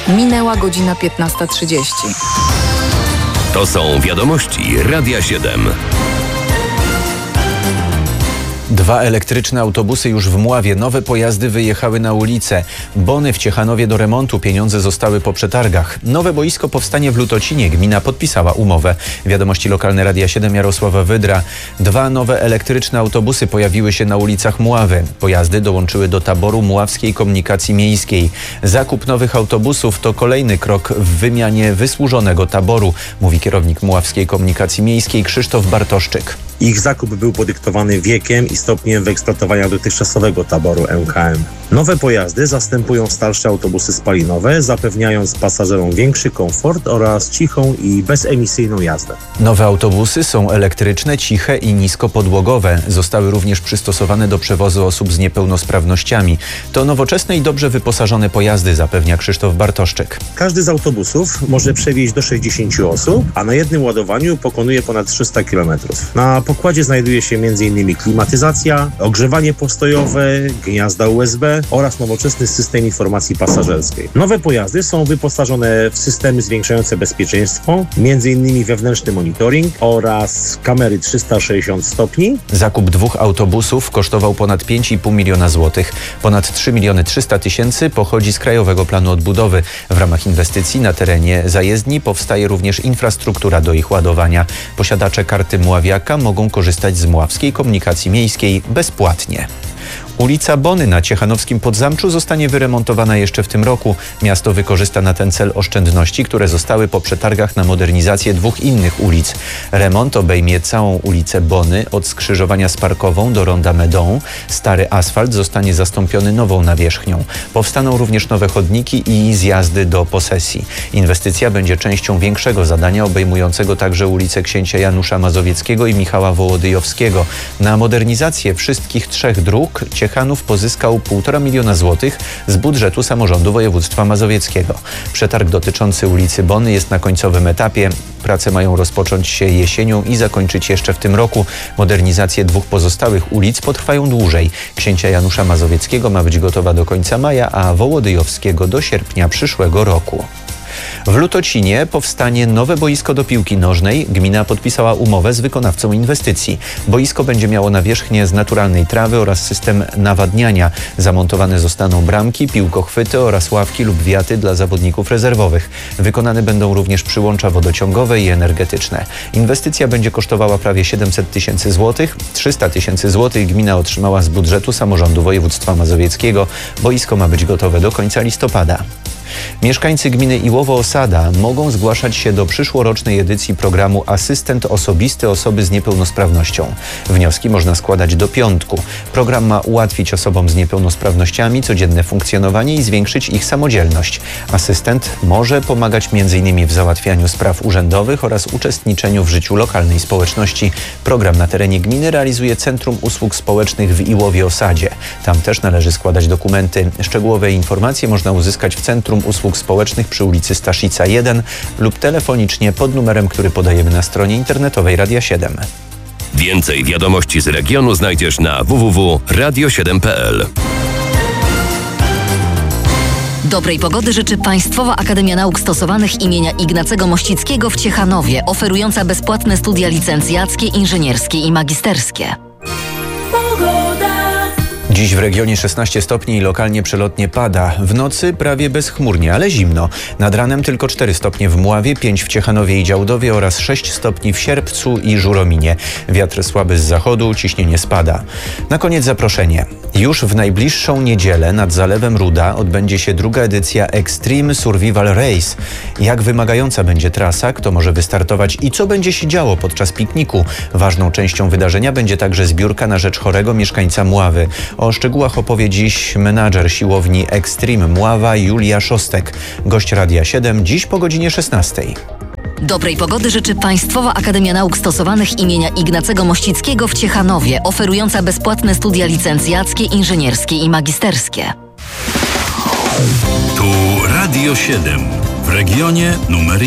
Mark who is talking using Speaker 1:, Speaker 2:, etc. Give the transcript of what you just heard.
Speaker 1: Minęła godzina 15:30.
Speaker 2: To są wiadomości Radia 7.
Speaker 3: 2 elektryczne autobusy już w Mławie. Nowe pojazdy wyjechały na ulicę. Bony w Ciechanowie do remontu. Pieniądze zostały po przetargach. Nowe boisko powstanie w Lutocinie. Gmina podpisała umowę. Wiadomości lokalne Radia 7, Jarosława Wydra. 2 nowe elektryczne autobusy pojawiły się na ulicach Mławy. Pojazdy dołączyły do taboru Mławskiej Komunikacji Miejskiej. Zakup nowych autobusów to kolejny krok w wymianie wysłużonego taboru, mówi kierownik Mławskiej Komunikacji Miejskiej Krzysztof Bartoszczyk.
Speaker 4: Ich zakup był podyktowany wiekiem i stopniem wyeksploatowania dotychczasowego taboru MKM. Nowe pojazdy zastępują starsze autobusy spalinowe, zapewniając pasażerom większy komfort oraz cichą i bezemisyjną jazdę.
Speaker 3: Nowe autobusy są elektryczne, ciche i niskopodłogowe. Zostały również przystosowane do przewozu osób z niepełnosprawnościami. To nowoczesne i dobrze wyposażone pojazdy, zapewnia Krzysztof Bartoszczyk.
Speaker 4: Każdy z autobusów może przewieźć do 60 osób, a na jednym ładowaniu pokonuje ponad 300 km. Na pokładzie znajduje się m.in. klimatyzacja, ogrzewanie postojowe, gniazda USB oraz nowoczesny system informacji pasażerskiej. Nowe pojazdy są wyposażone w systemy zwiększające bezpieczeństwo, m.in. wewnętrzny monitoring oraz kamery 360 stopni.
Speaker 3: Zakup 2 autobusów kosztował ponad 5,5 miliona złotych. Ponad 3 300 000 pochodzi z Krajowego Planu Odbudowy. W ramach inwestycji na terenie zajezdni powstaje również infrastruktura do ich ładowania. Posiadacze karty Mławiaka mogą korzystać z Mławskiej Komunikacji Miejskiej bezpłatnie. Ulica Bony na Ciechanowskim Podzamczu zostanie wyremontowana jeszcze w tym roku. Miasto wykorzysta na ten cel oszczędności, które zostały po przetargach na modernizację 2 innych ulic. Remont obejmie całą ulicę Bony od skrzyżowania z Parkową do ronda Medą. Stary asfalt zostanie zastąpiony nową nawierzchnią. Powstaną również nowe chodniki i zjazdy do posesji. Inwestycja będzie częścią większego zadania obejmującego także ulicę Księcia Janusza Mazowieckiego i Michała Wołodyjowskiego. Na modernizację wszystkich 3 dróg Ciechanów pozyskał 1,5 miliona złotych z budżetu samorządu województwa mazowieckiego. Przetarg dotyczący ulicy Bony jest na końcowym etapie. Prace mają rozpocząć się jesienią i zakończyć jeszcze w tym roku. Modernizacje 2 pozostałych ulic potrwają dłużej. Księcia Janusza Mazowieckiego ma być gotowa do końca maja, a Wołodyjowskiego do sierpnia przyszłego roku. W Lutocinie powstanie nowe boisko do piłki nożnej. Gmina podpisała umowę z wykonawcą inwestycji. Boisko będzie miało nawierzchnię z naturalnej trawy oraz system nawadniania. Zamontowane zostaną bramki, piłkochwyty oraz ławki lub wiaty dla zawodników rezerwowych. Wykonane będą również przyłącza wodociągowe i energetyczne. Inwestycja będzie kosztowała prawie 700 000 złotych. 300 000 złotych gmina otrzymała z budżetu samorządu województwa mazowieckiego. Boisko ma być gotowe do końca listopada. Mieszkańcy gminy Iłowo-Osada mogą zgłaszać się do przyszłorocznej edycji programu Asystent Osobisty Osoby z Niepełnosprawnością. Wnioski można składać do piątku. Program ma ułatwić osobom z niepełnosprawnościami codzienne funkcjonowanie i zwiększyć ich samodzielność. Asystent może pomagać m.in. w załatwianiu spraw urzędowych oraz uczestniczeniu w życiu lokalnej społeczności. Program na terenie gminy realizuje Centrum Usług Społecznych w Iłowie-Osadzie. Tam też należy składać dokumenty. Szczegółowe informacje można uzyskać w Centrum Usług Społecznych przy ulicy Staszica 1 lub telefonicznie pod numerem, który podajemy na stronie internetowej Radia 7.
Speaker 2: Więcej wiadomości z regionu znajdziesz na www.radio7.pl.
Speaker 5: Dobrej pogody życzy Państwowa Akademia Nauk Stosowanych imienia Ignacego Mościckiego w Ciechanowie, oferująca bezpłatne studia licencjackie, inżynierskie i magisterskie.
Speaker 3: Dziś w regionie 16 stopni i lokalnie przelotnie pada. W nocy prawie bezchmurnie, ale zimno. Nad ranem tylko 4 stopnie w Mławie, 5 w Ciechanowie i Działdowie oraz 6 stopni w Sierpcu i Żurominie. Wiatr słaby z zachodu, ciśnienie spada. Na koniec zaproszenie. Już w najbliższą niedzielę nad Zalewem Ruda odbędzie się 2. edycja Extreme Survival Race. Jak wymagająca będzie trasa, kto może wystartować i co będzie się działo podczas pikniku. Ważną częścią wydarzenia będzie także zbiórka na rzecz chorego mieszkańca Mławy. O szczegółach opowie dziś menadżer siłowni Extreme Mława Julia Szostek. Gość Radia 7 dziś po godzinie 16.
Speaker 5: Dobrej pogody życzy Państwowa Akademia Nauk Stosowanych imienia Ignacego Mościckiego w Ciechanowie, oferująca bezpłatne studia licencjackie, inżynierskie i magisterskie.
Speaker 6: Tu Radio 7 w regionie numer 1.